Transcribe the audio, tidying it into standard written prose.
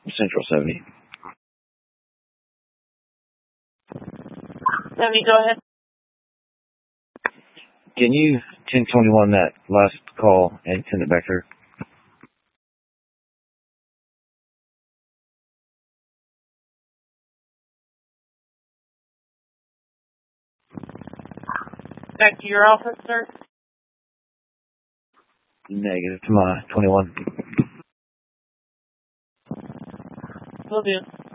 Central 70. 70, go ahead. Can you 1021 that last call and send it back through? Back to your office, sir? Negative to my 21. Will do.